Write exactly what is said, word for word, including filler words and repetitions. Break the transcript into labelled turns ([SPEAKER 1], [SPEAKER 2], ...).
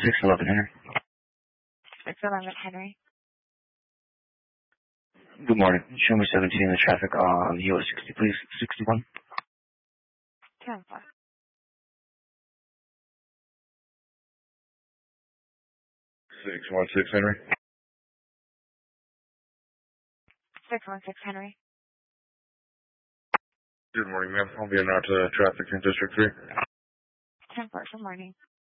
[SPEAKER 1] six eleven Henry.
[SPEAKER 2] six eleven Henry.
[SPEAKER 1] Good morning. Show me seventeen, the traffic on U S sixty, please. sixty-one.
[SPEAKER 2] ten four.
[SPEAKER 3] six one six Henry.
[SPEAKER 2] six one six Henry.
[SPEAKER 3] Good morning, ma'am. I'll be in out to traffic in District three.
[SPEAKER 2] ten four, good morning.